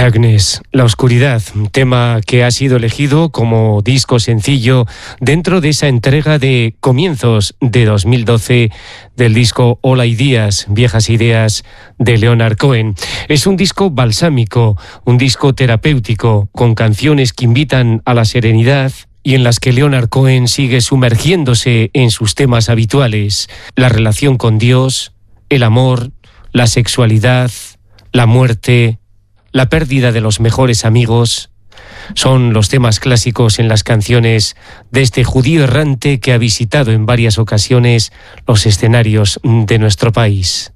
Darkness, la oscuridad, un tema que ha sido elegido como disco sencillo dentro de esa entrega de comienzos de 2012 del disco All Ideas, Viejas Ideas de Leonard Cohen. Es un disco balsámico, un disco terapéutico, con canciones que invitan a la serenidad y en las que Leonard Cohen sigue sumergiéndose en sus temas habituales: la relación con Dios, el amor, la sexualidad, la muerte, la pérdida de los mejores amigos. Son los temas clásicos en las canciones de este judío errante que ha visitado en varias ocasiones los escenarios de nuestro país.